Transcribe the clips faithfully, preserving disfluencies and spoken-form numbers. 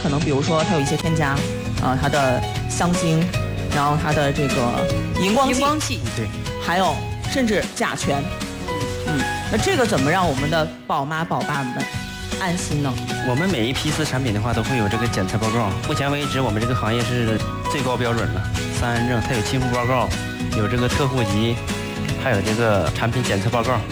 可能比如说它有一些添加，啊、呃，它的香精，然后它的这个荧光剂， 荧光剂， 对， 还有甚至甲醛。嗯，那这个怎么让我们的宝妈宝爸们安心呢？ 我们每一批次产品的话都会有这个检测报告。目前为止，我们这个行业是最高标准了，三安证，它有亲肤报告，有这个特户籍，还有这个产品检测报告。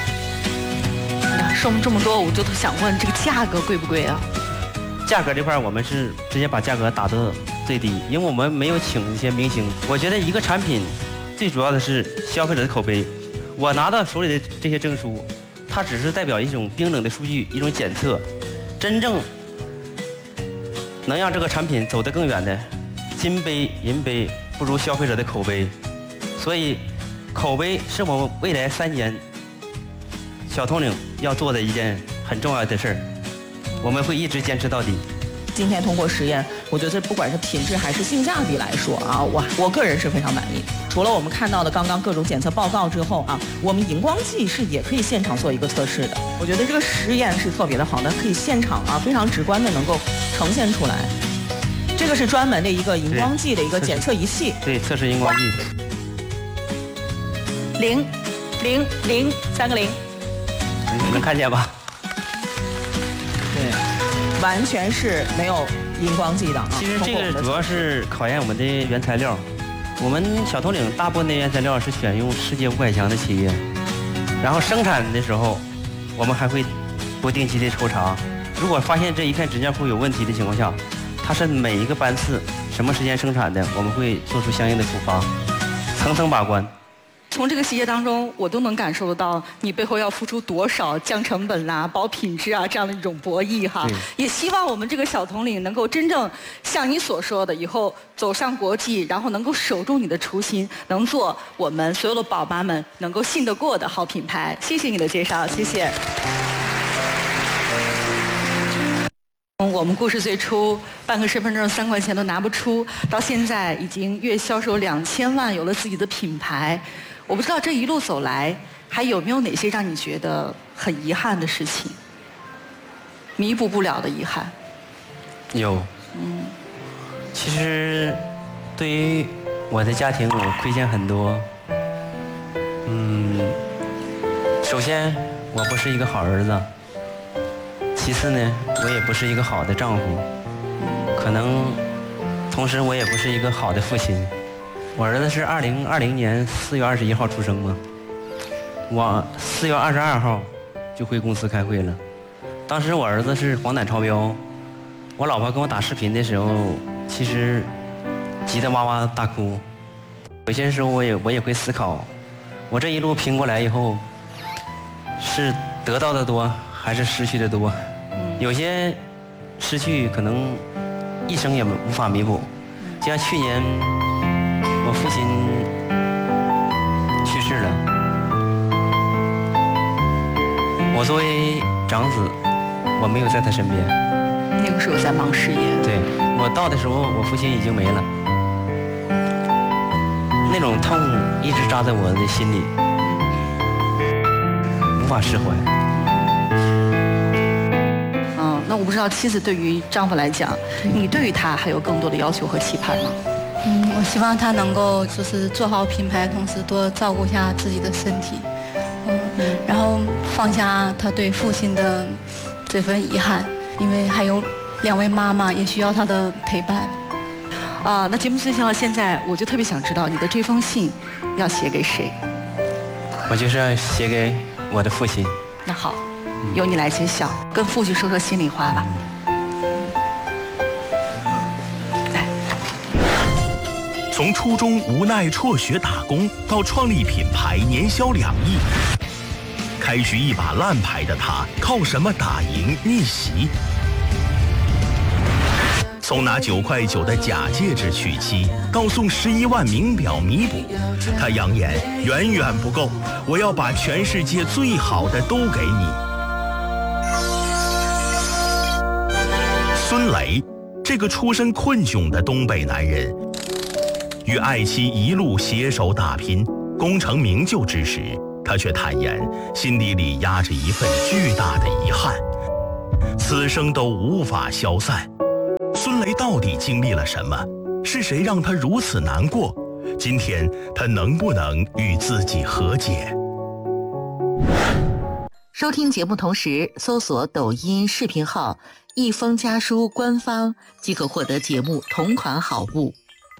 说这么多，我就想问，这个价格贵不贵啊？ 价格这块我们是直接把价格打到最低，因为我们没有请一些明星。我觉得一个产品最主要的是消费者的口碑。我拿到手里的这些证书，它只是代表一种冰冷的数据，一种检测。真正能让这个产品走得更远的，金杯银杯不如消费者的口碑。所以口碑是我们未来三年小统领要做的一件很重要的事儿，我们会一直坚持到底。 今天通过实验，我觉得不管是品质还是性价比来说啊，我我个人是非常满意。除了我们看到的刚刚各种检测报告之后啊，我们荧光剂是也可以现场做一个测试的。我觉得这个实验是特别的好的，可以现场啊非常直观的能够呈现出来。这个是专门的一个荧光剂的一个检测仪器， 对，测试荧光剂。 零零零三个零， 能看见吧？ 对，完全是没有荧光剂的啊。 其实这个主要是考验我们的原材料。我们小统领大部分的原材料是选用世界五百强的企业，然后生产的时候，我们还会不定期的抽查。如果发现这一片纸尿裤有问题的情况下，它是每一个班次什么时间生产的，我们会做出相应的处罚，层层把关。 从这个细节当中，我都能感受得到你背后要付出多少降成本啦、保品质啊这样的一种博弈哈。也希望我们这个小统领能够真正像你所说的，以后走上国际，然后能够守住你的初心，能做我们所有的宝妈们能够信得过的好品牌。谢谢你的介绍，谢谢。我们故事最初办个身份证三块钱都拿不出，到现在已经月销售两千万，有了自己的品牌。我不知道这一路走来，还有没有哪些让你觉得很遗憾的事情，弥补不了的遗憾？ 有。嗯。其实，对于我的家庭，我亏欠很多。嗯。首先，我不是一个好儿子。其次呢，我也不是一个好的丈夫。可能，同时我也不是一个好的父亲。我儿子是二零二零年四月二十一号出生嘛，我四月二十二号就回公司开会了。当时我儿子是黄疸超标，我老婆跟我打视频的时候，其实急得哇哇大哭。有些时候我也我也会思考，我这一路拼过来以后，是得到的多还是失去的多？有些失去可能一生也无法弥补，就像去年。我父亲去世了，我作为长子，我没有在他身边。 那个时候在忙事业。 对，我到的时候，我父亲已经没了，那种痛一直扎在我的心里，无法释怀。 嗯，那我不知道妻子对于丈夫来讲，你对于他还有更多的要求和期盼吗？ 嗯，我希望他能够就是做好品牌，同时多照顾一下自己的身体，嗯，然后放下他对父亲的这份遗憾，因为还有两位妈妈也需要他的陪伴。 啊，那节目进行到现在，我就特别想知道你的这封信要写给谁？ 我就是要写给我的父亲。 那好，由你来揭晓，跟父亲说说心里话吧。 从初中无奈辍学打工，到创立品牌年销两亿，开局一把烂牌的他，靠什么打赢逆袭？从拿九块九的假戒指娶妻，到送十一万名表弥补，他扬言远远不够，我要把全世界最好的都给你。孙雷，这个出身困窘的东北男人。与爱妻一路携手打拼，功成名就之时，他却坦言，心底里压着一份巨大的遗憾，此生都无法消散。 孙雷到底经历了什么？是谁让他如此难过？今天他能不能与自己和解？ 收听节目同时搜索抖音视频号“一封家书”官方，即可获得节目同款好物。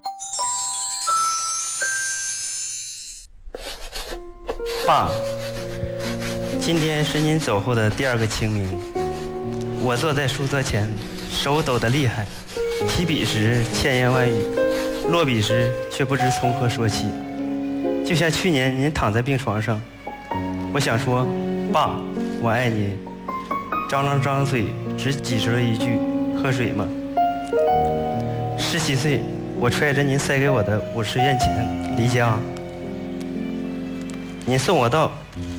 爸，今天是您走后的第二个清明，我坐在书桌前，手抖得厉害，提笔时千言万语，落笔时却不知从何说起。就像去年您躺在病床上，我想说，爸，我爱您，张张张嘴只挤出了一句喝水吗？十七岁，我揣着您塞给我的五十元钱离家，您送我到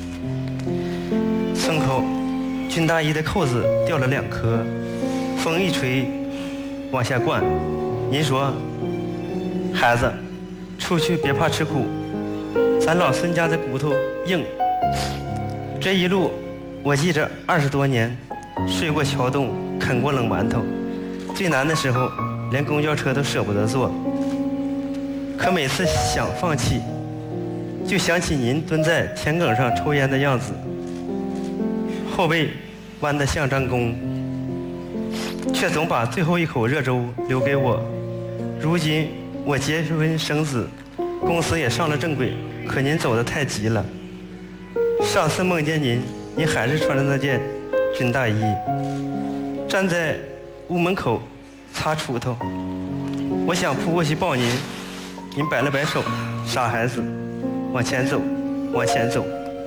村口，军大衣的扣子掉了两颗，风一吹往下灌。您说，孩子，出去别怕吃苦，咱老孙家的骨头硬。这一路我记着二十多年，睡过桥洞，啃过冷馒头，最难的时候连公交车都舍不得坐。可每次想放弃，就想起您蹲在田埂上抽烟的样子，后背弯得像张弓，却总把最后一口热粥留给我。如今我结婚生子，公司也上了正轨，可您走得太急了。上次梦见您，您还是穿着那件军大衣，站在屋门口擦锄头。我想扑过去抱您，您摆了摆手，傻孩子，往前走，往前走。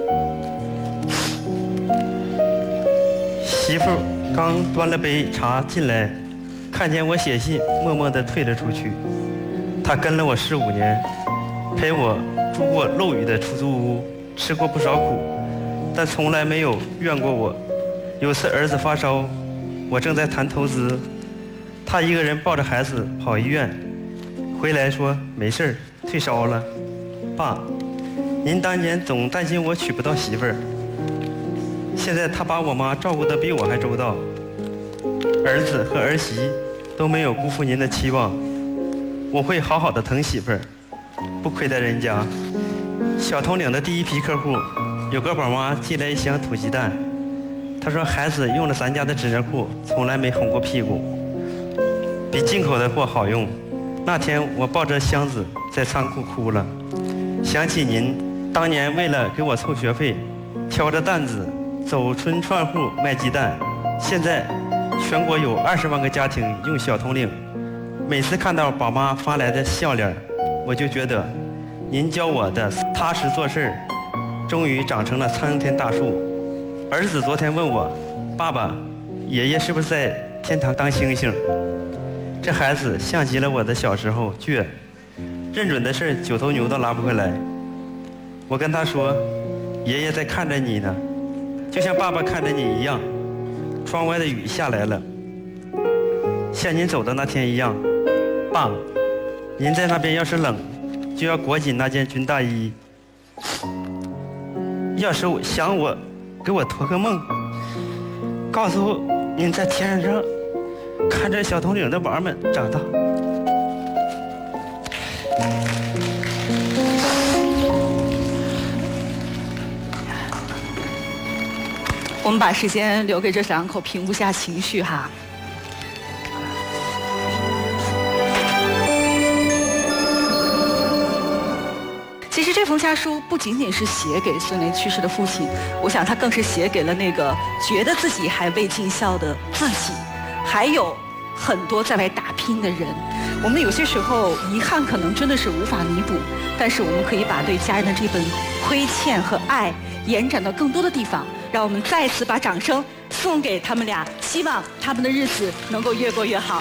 媳妇刚端了杯茶进来，看见我写信，默默地退了出去。她跟了我十五年，陪我住过漏雨的出租屋，吃过不少苦，但从来没有怨过我。有次儿子发烧，我正在谈投资，她一个人抱着孩子跑医院，回来说没事儿，退烧了。爸，您当年总担心我娶不到媳妇儿，现在他把我妈照顾得比我还周到，儿子和儿媳都没有辜负您的期望，我会好好的疼媳妇儿，不亏待人家。小铜岭的第一批客户，有个宝妈寄来一箱土鸡蛋，她说孩子用了咱家的纸尿裤，从来没红过屁股，比进口的货好用。那天我抱着箱子在仓库哭了，想起您当年为了给我凑学费，挑着担子走村串户卖鸡蛋。现在全国有二十万个家庭用小铜岭，每次看到宝妈发来的笑脸，我就觉得您教我的踏实做事终于长成了参天大树。儿子昨天问我，爸爸，爷爷是不是在天堂当星星？这孩子像极了我的小时候倔，认准的事九头牛都拉不回来。我跟他说，爷爷在看着你呢，就像爸爸看着你一样。窗外的雨下来了，像您走的那天一样。爸，您在那边要是冷，就要裹紧那件军大衣。要是想我，给我托个梦，告诉您在天上看着小铜岭的娃们长大。 我们把时间留给这两口，平复下情绪哈。其实这封家书不仅仅是写给孙雷去世的父亲，我想他更是写给了那个觉得自己还未尽孝的自己，还有很多在外打拼的人。我们有些时候遗憾可能真的是无法弥补，但是我们可以把对家人的这份亏欠和爱延展到更多的地方。让我们再次把掌声送给他们俩，希望他们的日子能够越过越好。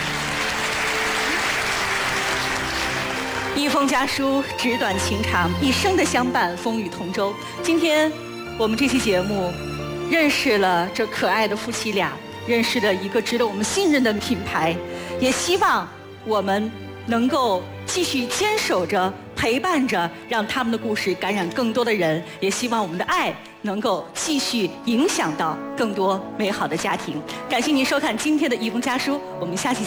一封家书，纸短情长，一生的相伴，风雨同舟。今天我们这期节目认识了这可爱的夫妻俩，认识了一个值得我们信任的品牌，也希望我们能够继续坚守着，陪伴着，让他们的故事感染更多的人，也希望我们的爱能够继续影响到更多美好的家庭。感谢您收看今天的一封家书，我们下期